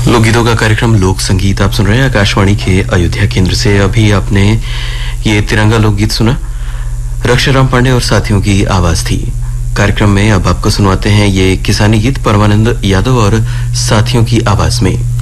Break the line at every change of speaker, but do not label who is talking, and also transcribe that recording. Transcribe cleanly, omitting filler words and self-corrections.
लोकगीतों का कार्यक्रम लोक संगीत आप सुन रहे हैं आकाशवाणी के अयोध्या केंद्र से। अभी आपने ये तिरंगा लोकगीत सुना, रक्षाराम पांडे और साथियों की आवाज थी। कार्यक्रम में अब आपको सुनवाते हैं ये किसानी गीत परमानंद यादव और साथियों की आवाज में।